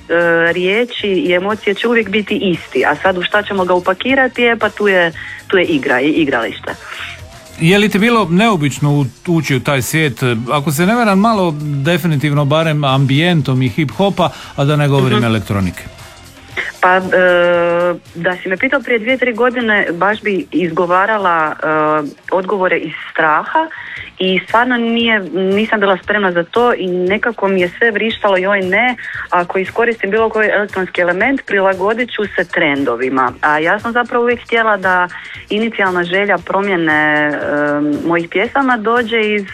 riječi i emocije će uvijek biti isti, a sad u šta ćemo ga upakirati, pa tu je igra i igralište. Je li ti bilo neobično ući u taj svijet, ako se ne varam, malo definitivno barem ambijentom i hip-hopa, a da ne govorim elektronike? Pa da si me pitao prije 2-3 godine, baš bi izgovarala odgovore iz straha i stvarno nisam bila spremna za to i nekako mi je sve vrištalo joj ne, ako iskoristim bilo koji elektronski element prilagodit ću se trendovima. A ja sam zapravo uvijek htjela da inicijalna želja promjene mojih pjesama dođe iz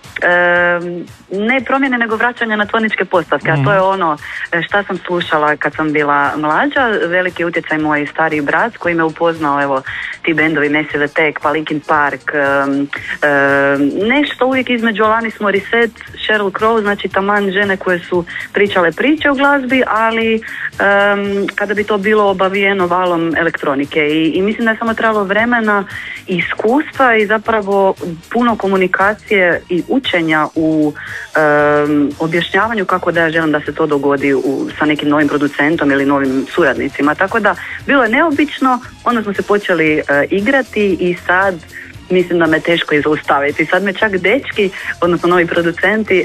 ne promjene nego vraćanja na toničke postavke, a to je ono šta sam slušala kad sam bila mlađa. Veliki utjecaj moj stariji brat koji me upoznao, evo ti bendovi Massive Attack, pa Linkin Park, nešto uvijek između Alanis Morissette, Sheryl Crow, znači taman žene koje su pričale priče u glazbi, ali kada bi to bilo obavijeno valom elektronike i mislim da je samo trebalo vremena i iskustva i zapravo puno komunikacije i učenja u objašnjavanju kako da ja želim da se to dogodi sa nekim novim producentom ili novim suradnicima. Tako da bilo je neobično, onda smo se počeli igrati i sad mislim da me teško i zaustaviti. Sad me čak dečki, odnosno novi producenti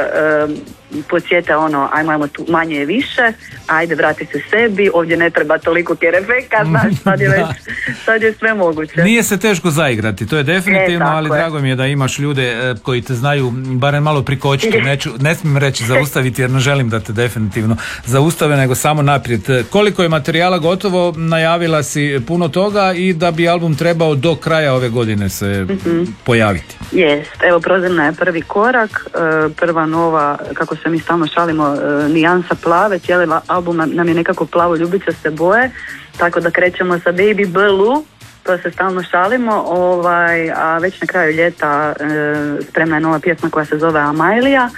podsjete ono, ajmo tu manje je više, ajde vrati se sebi, ovdje ne treba toliko kerefeka, znaš, sad je sve moguće. Nije se teško zaigrati, to je definitivno, ali drago mi je da imaš ljude koji te znaju barem malo prikočiti, ne smijem reći zaustaviti jer ne želim da te definitivno zaustave, nego samo naprijed. Koliko je materijala gotovo, najavila si puno toga i da bi album trebao do kraja ove godine se pojaviti. Jest, evo Prozirna je prvi korak, prva nova, kako se mi stalno šalimo, nijansa plave, cijeli album nam je nekako plavo ljubičaste boje, tako da krećemo sa Baby Blue, to se stalno šalimo, a već na kraju ljeta spremna je nova pjesma koja se zove Amailija.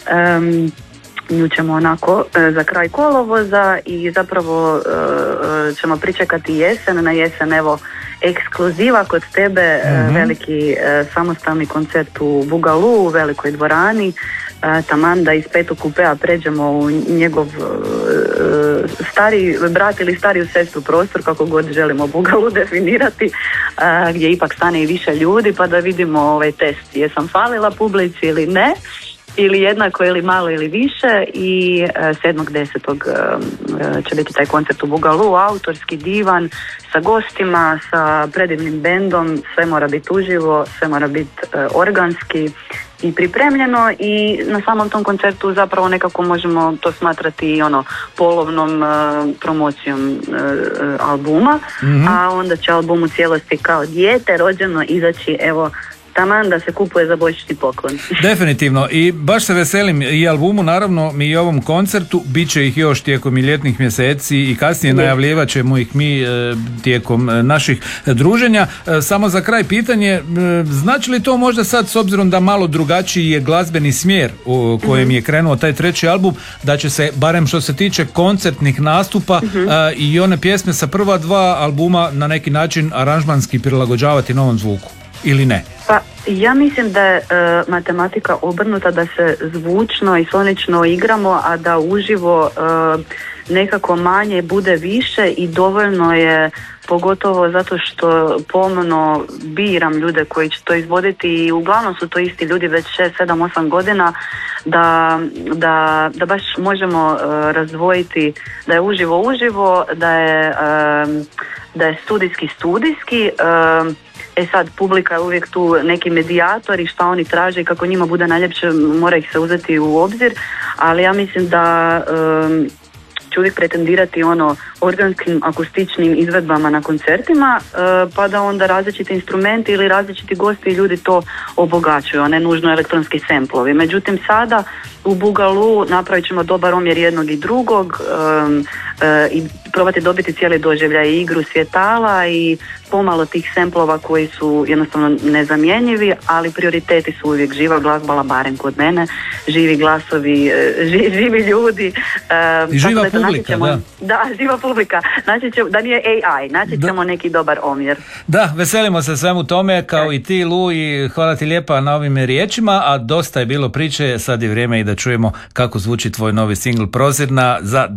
Nju ćemo onako za kraj kolovoza i zapravo ćemo pričekati jesen, na jesen evo ekskluziva kod tebe, veliki samostalni koncert u Bugalu, u velikoj dvorani, taman da iz 5. kupea pređemo u njegov stari brat ili stariju sestru prostor, kako god želimo Bugalu definirati, gdje ipak stane i više ljudi pa da vidimo ovaj test, jesam falila publici ili ne, ili jednako ili malo ili više. I 7.10. će biti taj koncert u Bugalu, autorski divan sa gostima, sa predivnim bendom, sve mora biti uživo, sve mora biti organski i pripremljeno i na samom tom koncertu zapravo nekako možemo to smatrati polovnom promocijom albuma, a onda će album u cijelosti kao dijete rođeno izaći evo taman da se kupuje za božićni poklon. Definitivno i baš se veselim i albumu, naravno i ovom koncertu, bit će ih još tijekom i ljetnih mjeseci i kasnije najavljivat ćemo ih mi tijekom naših druženja. Samo za kraj pitanje, znači li to možda sad s obzirom da malo drugačiji je glazbeni smjer u kojem je krenuo taj treći album, da će se barem što se tiče koncertnih nastupa i one pjesme sa prva dva albuma na neki način aranžmanski prilagođavati novom zvuku? Ili ne? Pa ja mislim da je matematika obrnuta, da se zvučno i sonično igramo, a da uživo nekako manje bude više i dovoljno je, pogotovo zato što pomno biram ljude koji će to izvoditi i uglavnom su to isti ljudi već 6, 7, 8 godina, da baš možemo razdvojiti da je uživo, da je studijski. Sad, publika je uvijek tu neki medijator i šta oni traže i kako njima bude najljepše, mora ih se uzeti u obzir, ali ja mislim da ću uvijek pretendirati organskim, akustičnim izvedbama na koncertima, pa da onda različiti instrumenti ili različiti gosti i ljudi to obogaćuju, a ne nužno elektronski semplovi. Međutim, sada u Bugalu napravit ćemo dobar omjer jednog i drugog i probati dobiti cijeli doživljaj i igru svjetala i pomalo tih semplova koji su jednostavno nezamjenjivi, ali prioriteti su uvijek živa glazbala, barem kod mene, živi glasovi, živi ljudi. I živa publika, da. Da, živa publika. Da nije AI, naći ćemo neki dobar omjer. Da, veselimo se svemu tome, kao i ti, Lu, i hvala ti lijepa na ovim riječima, a dosta je bilo priče, sad je vrijeme i da čujemo kako zvuči tvoj novi singl Prozirna za